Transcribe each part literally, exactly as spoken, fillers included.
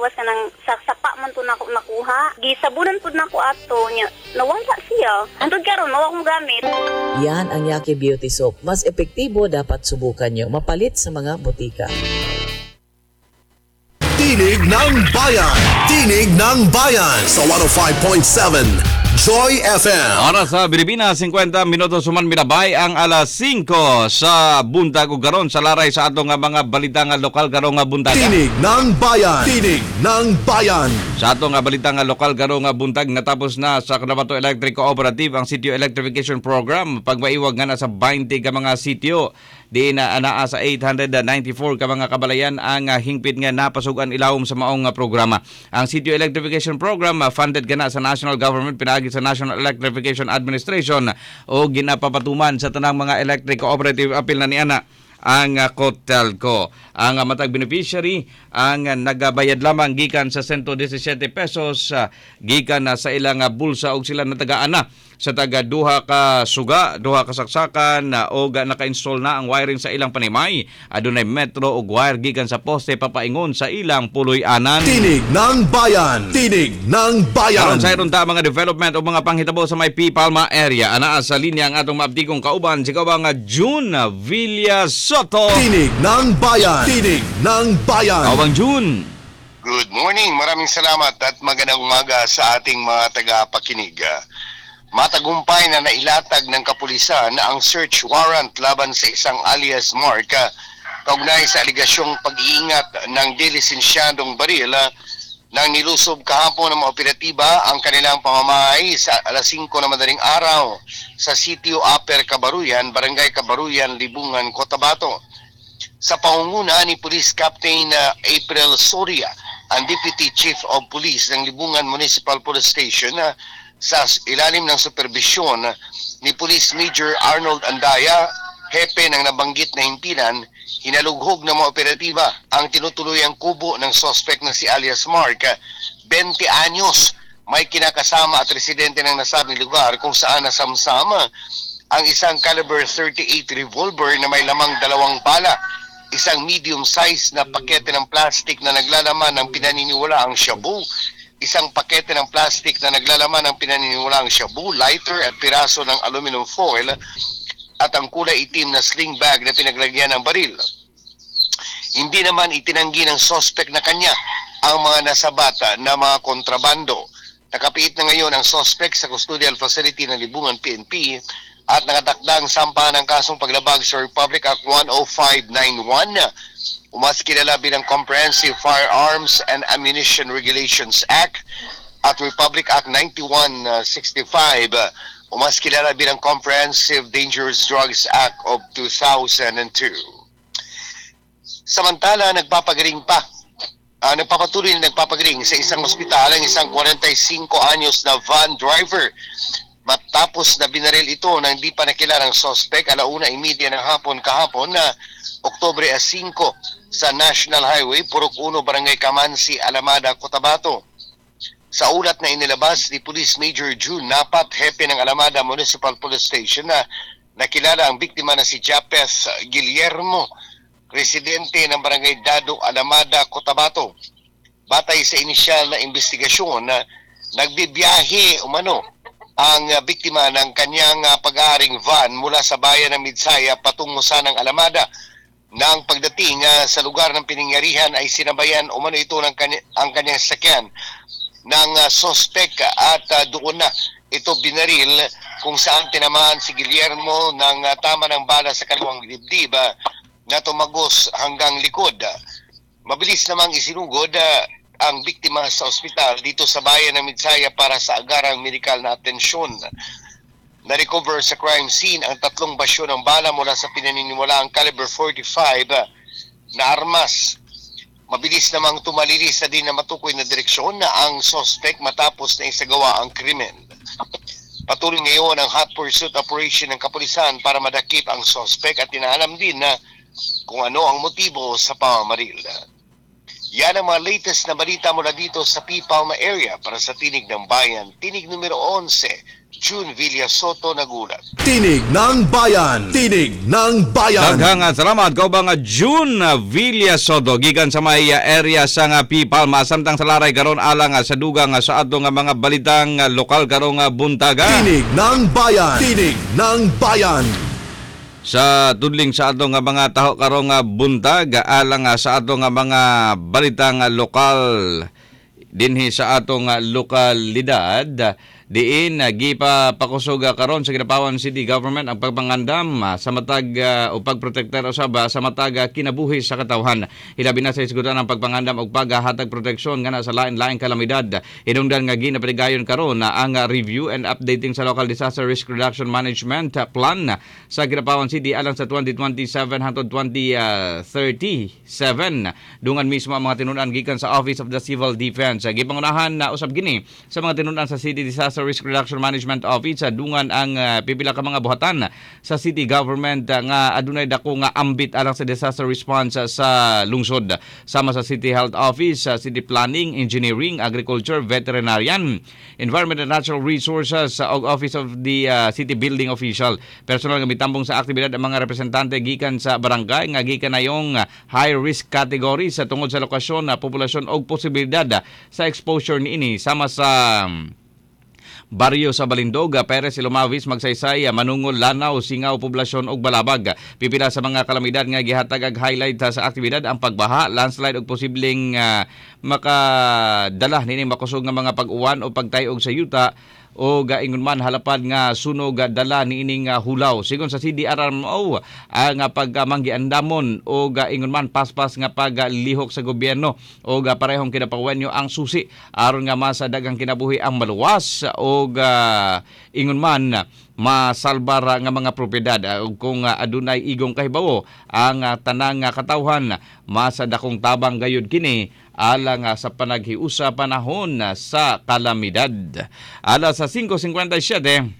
Was ka nang sa sapa man to nako nakuha. Gisabunan pud nako ato nya. Nawala siya. Hantod karon mao akong gamit. Yan ang Yaki Beauty Soap. Mas epektibo, dapat subukan nyo. Mapalit sa mga butika. Tinig ng Bayan! Tinig ng Bayan! Sa one oh five point seven Joy F M. Oras sa Pilipinas, fifty minutos suman minabay ang alas singko sa buntag ug karon sa laray sa atong mga balita nga lokal karong nga buntag. Tinig ng Bayan. Tinig ng Bayan. Sa atong nga balita nga lokal karong nga buntag, natapos na sa Cotabato Electric Cooperative ang sitio electrification program. Pagmaiwag nga na sa twenty ka mga sitio. Di na anaa sa eight hundred ninety-four ka mga kabalayan ang uh, hingpit nga napasugan ilawom sa maong uh, programa. Ang sitio electrification program uh, funded gana sa national government, pinagi sa National Electrification Administration o ginapapatuman sa tanang mga electric cooperative apil na niana ang uh, Cotelco. Ang uh, matag beneficiary ang uh, nagabayad lamang gikan sa one hundred seventeen pesos uh, gikan uh, sa ilang uh, bulsa og sila natagaan na sa taga duha ka suga, duha ka saksakan uh, o ga naka-install na ang wiring sa ilang panimay. Adunay metro og wire gikan sa poste papaingon sa ilang puloy-anan. Tinig ng Bayan. Tinig ng Bayan. Karon sa iron ta mga development o mga panghitabo sa may P. Palma area. Anaa sa linya ang atong maabdigong kauban si kauban nga June Villa Soto. Tinig ng Bayan. Tinig ng Bayan. Kauban June. Good morning. Maraming salamat at magandang umaga sa ating mga tagapakinig. Matagumpay na nailatag ng kapulisan na ang search warrant laban sa isang alias Mark kaugnay sa aligasyong pag-iingat ng dilisensyadong baril nang nilusob kahapon ng mga operatiba ang kanilang pamamahay sa alas singko na madaling araw sa sitio Upper Kabaruyan, Barangay Kabaruyan, Libungan, Cotabato. Sa pangunguna ni Police Captain April Soria, ang Deputy Chief of Police ng Libungan Municipal Police Station, na sa ilalim ng supervisyon ni Police Major Arnold Andaya, hepe ng nabanggit na himpilan, hinalughog ng mga operatiba ang tinutuluyang kubo ng suspect na si alias Mark, twenty anyos, may kinakasama at residente ng nasabing lugar kung saan nasamsama ang isang caliber thirty-eight revolver na may lamang dalawang bala, isang medium size na pakete ng plastic na naglalaman ng pinaniniwalaang shabu, isang pakete ng plastic na naglalaman ng pinaniniwalaang shabu, lighter at piraso ng aluminum foil at ang kulay itim na sling bag na pinaglagyan ng baril. Hindi naman itinanggi ng suspect na kanya ang mga nasabata na mga kontrabando. Nakapiit na ngayon ang suspect sa custodial facility ng Libungan P N P at nakatakdang sampahan ng kasong paglabag sa Republic Act one oh five ninety-one, umas kilala bilang Comprehensive Firearms and Ammunition Regulations Act, at Republic Act ninety-one sixty-five, umas kilala bilang Comprehensive Dangerous Drugs Act of two thousand two. Samantala, nagpapagaling pa, uh, nagpapatuloy na nagpapagaling sa isang ospital ang isang forty-five anyos na van driver matapos na binaril ito na hindi pa nakilalang suspect alauna imedya ng hapon kahapon na Oktubre five sa National Highway, Purok one, Barangay Kamansi, Alamada, Cotabato. Sa ulat na inilabas ni Police Major June Napat, hepe ng Alamada Municipal Police Station, na nakilala ang biktima na si Japeth Guillermo, residente ng Barangay Dado, Alamada, Cotabato. Batay sa inisyal na investigasyon, na nagbibiyahe umano ang uh, biktima ng kanyang uh, pag-aaring van mula sa bayan ng Midsaya patungo sa ng Alamada. Nang pagdating uh, sa lugar ng pinangyarihan ay sinabayan umano ito ng kany- ang kanyang sakyan ng uh, suspect at uh, doon na ito binaril kung saan tinamaan si Guillermo ng uh, tama ng bala sa kaliwang dibdib uh, na tumagos hanggang likod. Uh, mabilis namang isinugod uh, ang biktima sa ospital dito sa bayan ng Midsaya para sa agarang medikal na atensyon. Na-recover sa crime scene ang tatlong basyo ng bala mula sa pinaniniwalaang caliber forty-five na armas. Mabilis namang tumalilis na din na matukoy na direksyon na ang suspect matapos na isagawa ang krimen. Patuloy ngayon ang hot pursuit operation ng kapulisan para madakip ang suspect at inaalam din na kung ano ang motibo sa pamamaril. Yan ang mga latest na balita mula dito sa P. Palma area. Para sa Tinig ng Bayan, Tinig numero eleven, June Villasoto nagulat. Tinig ng Bayan. Tinig ng Bayan. Daghang nga salamat ko ba nga June Villasoto gikan sa may uh, area sa nga P. Palma samtang sa laray karon alang uh, sa dugang uh, sa ato nga mga balitang uh, lokal karong uh, buntaga. Tinig ng Bayan. Tinig ng Bayan. Sa tudling sa ato nga mga taho karong nga buntag alang uh, sa ato nga mga balitang uh, lokal dinhi sa ato nga lokalidad. Diin uh, gipa pakusog uh, karon sa Ginapawan City Government ang pagpangandam uh, sa matag uh, o pagprotektar usab uh, sa matag uh, kinabuhi sa katawhan. Hilabi na sa isgutan ang pagpangandam og paghatag proteksyon ngana sa lain-laing kalamidad. Hinungdan nga ginapatigayon karon na uh, ang uh, review and updating sa local disaster risk reduction management uh, plan uh, sa Ginapawan City alang sa twenty twenty-seven hangtod twenty thirty-seven. Dungan mismo ang mga tinunan gikan sa Office of the Civil Defense. Uh, gipangunahan na uh, usab gini sa mga tinunan sa City Disaster Risk Reduction Management Office sa dungan ang uh, pipila ka mga buhatan sa city government uh, nga adunay dako nga ambit alang sa disaster response uh, sa lungsod sama sa City Health Office, uh, City Planning, Engineering, Agriculture, Veterinarian, Environment and Natural Resources uh, og Office of the uh, City Building Official. Personal nga mitambong sa aktibidad ang mga representante gikan sa barangay nga gikan na yung uh, high risk category sa tungod sa lokasyon, uh, populasyon og posibilidad uh, sa exposure niini sama sa um, baryo sa Balindog, Perez, Ilomavis, Magsaysay, Manungol, Lanao, Singaw, Poblasyon ug Balabag. Pipila sa mga kalamidad nga gihatag ag highlight sa aktibidad ang pagbaha, landslide ug posibleng uh, makadala nini makusog nga mga pag-uwan o pagtayog sa yuta o gaingon man halapad nga sunog dala niining uh, hulaw. Sigon sa C D R M O ang uh, pagmanggiandamon o gaingon man paspas nga paglihok sa gobyerno o uh, parehong kinapawenyo ang susi aron nga masa daghang kinabuhi ang maluwas o uh, ingon man masalbar nga mga propiedad ug uh, kung uh, adunay igong kahibawo ang uh, tanang uh, katawhan masa dakong tabang gayud kini alang uh, sa panaghiusa panahon uh, sa kalamidad. Alas sa five fifty-seven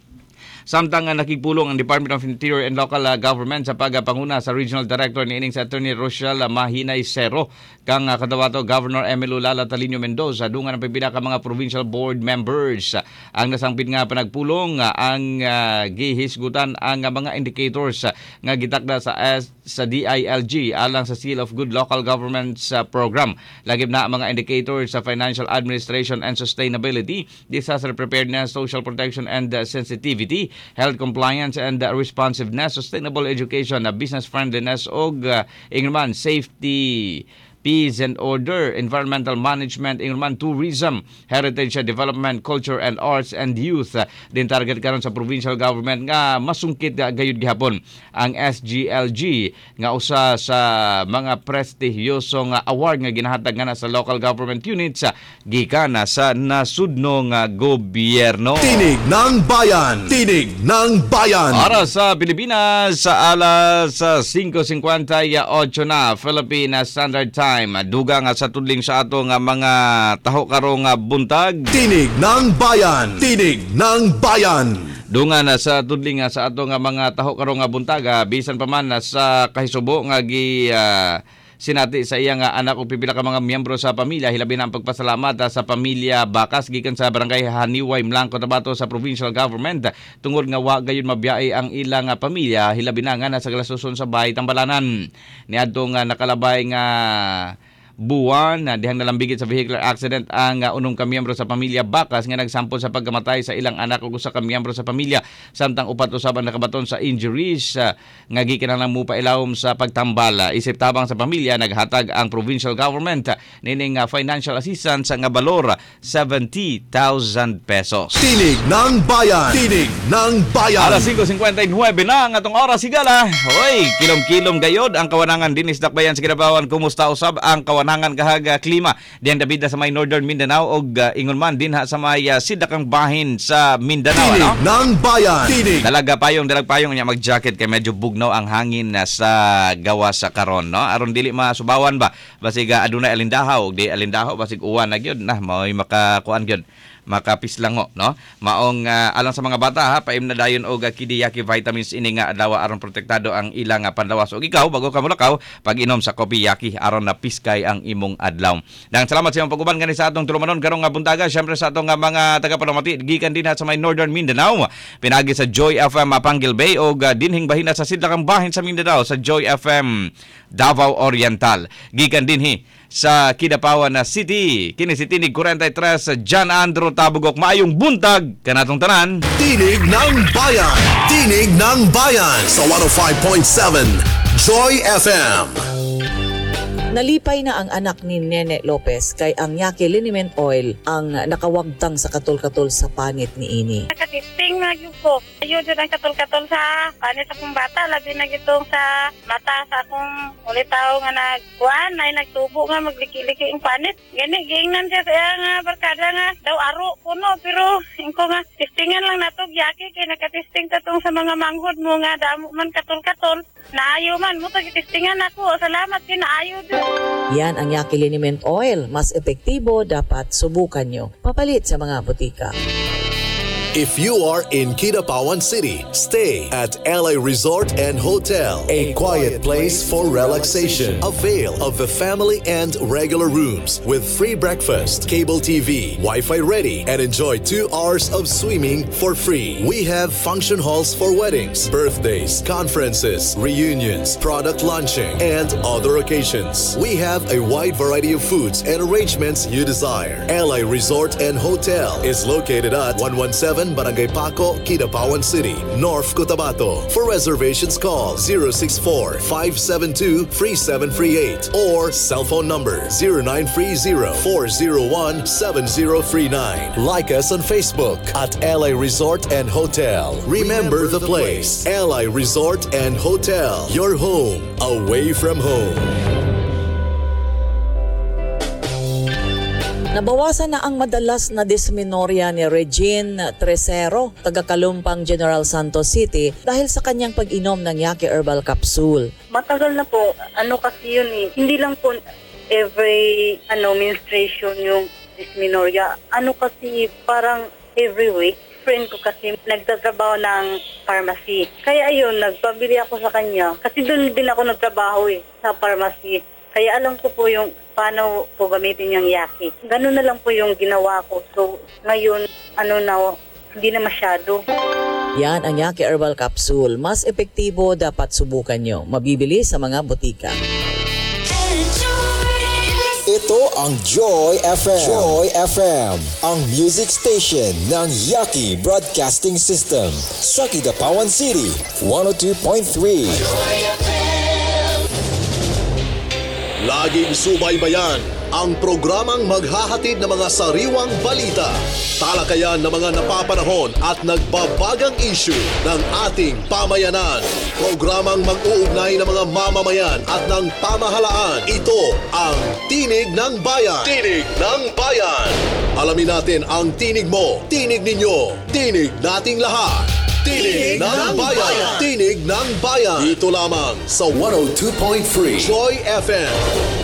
samtang uh, nakigpulong ang Department of Interior and Local uh, Government sa pagpanguna sa Regional Director ni ining sa Attorney Rochelle uh, Mahinay Cero kang uh, kadawato Governor Emilio Lala Talino Mendoza dungan ang pipila ka mga provincial board members uh, ang nasangpit nga panagpulong uh, ang uh, gihisgutan ang uh, mga indicators uh, nga gitakda sa S, sa D I L G alang sa Seal of Good Local Governments uh, program. Lagib na ang mga indicators sa financial administration and sustainability, disaster preparedness, social protection and uh, sensitivity, health compliance and uh, responsiveness, sustainable education, uh, business friendliness og uh, ingman safety, peace and order, environmental management, ingman tourism, heritage development, culture and arts and youth. Uh, din target karon sa provincial government nga masungkit uh, gayud gihapon ang S G L G nga usa sa mga prestigyosong uh, award nga ginahatag nga sa local government units uh, gikan na sa nasudnong uh, gobyerno. Tinig ng Bayan. Tinig ng Bayan. Para sa Pilipinas sa alas sa five fifty-eight na Philippine Standard Time. Dugang sa tudling sa ato nga mga taho karong buntag. Tinig ng Bayan. Tinig ng Bayan. Dungan sa tudling sa ato nga mga taho karong buntag bisan pa man sa kahisubo nga gi uh, sinati sa iyang anak o pipila ka mga miyembro sa pamilya. Hilabi na ang pagpasalamat sa pamilya Bakas gikan sa barangay Haniway, Mlangco, Tabato sa provincial government tungod nga wa gayon mabiyai ang ilang pamilya. Hilabi na nga sa galasuson sa bahay Tambalanan. Niadto nga nakalabay nga buwan na dihang nalambigit sa vehicular accident ang uh, unong kamiyembro sa pamilya Bakas nga nagsampol sa pagkamatay sa ilang anak ug usa ka miyembro sa pamilya samtang upat usab ang nakabaton sa injuries uh, nga gikinahanglan mo pailawom sa pagtambala. Isip tabang sa pamilya naghatag ang provincial government uh, nining uh, financial assistance nga balor seventy thousand pesos. Tinig ng Bayan. Tinig ng Bayan. Alas five fifty-nine na ang atong oras sigala. Hoy, kilom-kilom gayod ang kawanangan dinis dakbayan sa Kinabawan. Kumusta usab ang kawanangan nangan kahaga klima diyan David sa may Northern Mindanao og uh, ingon man din ha sa may uh, sidakang bahin sa Mindanao. Tinig ano? ng Bayan. Tinig. Dalaga payong dalag payong niya mag-jacket kay medyo bugnaw ang hangin na sa gawa sa karon no. Aron dili masubawan ba basig uh, adunay alindahaw og di alindahaw basig uwan na gyud na may makakuan gyud makapislango, no? Maong uh, alang sa mga bata ha, paim na dayon og kidiyaki vitamins ini nga adlaw aron protektado ang ilang uh, panlawas. Og ikaw bago ka mulakaw, pag-inom sa kopiyaki aron na piskay ang imong adlaw. Dang salamat sa imong pag-uban gani sa atong tulumanon karong nga buntaga, syempre sa atong uh, mga taga-Palamati gikan din ha sa may Northern Mindanao. Pinagi sa Joy F M Apangil Bay og uh, dinhing bahina sa sidlakang bahin sa Mindanao sa Joy F M Davao Oriental. Gikan dinhi sa Kidapawan na City. Kini si Tinig forty-three sa John Andrew Tabugok. Maayong buntag kanatong tanan. Tinig ng Bayan. Tinig ng Bayan sa one oh five point seven Joy F M. Nalipay na ang anak ni Nene Lopez kay ang Yaki Liniment Oil ang nakawagtang sa katol-katol sa panit ni ini. Nakatisting na yun ko. Ayun dyan ang katol-katol sa panit akong bata. Labi na gitong sa mata sa akong ulitaw nga nagkuhan. Ay nagtubo nga magliki-liki ang panit. Gani, giingnan siya sa nga barkada nga daw aro kuno. Pero ingko nga tistingan lang natog Yaki kay nakatisting tatong sa mga manghod mo nga damo man katol-katol. Naayo man mo tagitistingan ako. Salamat din naayo din. Yan ang Yaki Liniment Oil. Mas epektibo, dapat subukan nyo. Papalit sa mga butika. If you are in Kidapawan City, stay at L A Resort and Hotel, a quiet place for relaxation. Avail of the family and regular rooms with free breakfast, cable T V, Wi-Fi ready, and enjoy two hours of swimming for free. We have function halls for weddings, birthdays, conferences, reunions, product launching, and other occasions. We have a wide variety of foods and arrangements you desire. L A Resort and Hotel is located at one seventeen Barangay Paco, Kidapawan City, North Cotabato. For reservations, call zero six four, five seven two, three seven three eight or cell phone number zero nine three zero, four zero one, seven zero three nine. Like us on Facebook at L A Resort and Hotel. Remember the place, L A Resort and Hotel. Your home, away from home. Nabawasan na ang madalas na dysmenorrhea ni Regine Tresero, taga-Kalumpang General Santos City dahil sa kanyang pag-inom ng Yaki Herbal Capsule. Matagal na po. Ano kasi yun eh. Hindi lang po every ano menstruation yung dysmenorrhea. Ano kasi parang every week. Friend ko kasi nagtatrabaho ng pharmacy. Kaya ayun, nagpabili ako sa kanya. Kasi doon din ako nagtrabaho eh, sa pharmacy. Kaya alam ko po yung paano po gamitin yung Yaki. Ganun na lang po yung ginawa ko. So, ngayon, ano na, hindi na masyado. Yan ang Yaki Herbal Capsule. Mas epektibo, dapat subukan nyo. Mabibili sa mga butika. Ito ang Joy F M. Joy F M, ang music station ng Yaki Broadcasting System sa Kidapawan City, one oh two point three. Laging subaybayan ang programang maghahatid ng mga sariwang balita, talakayan ng mga napapanahon at nagbabagang issue ng ating pamayanan. Programang mag-uugnay ng mga mamamayan at ng pamahalaan. Ito ang Tinig ng Bayan. Tinig ng Bayan. Alamin natin ang tinig mo, tinig ninyo, tinig nating lahat. Tinig, Tinig ng Bayan. Bayan. Tinig ng Bayan. Dito lamang sa one oh two point three Joy F M.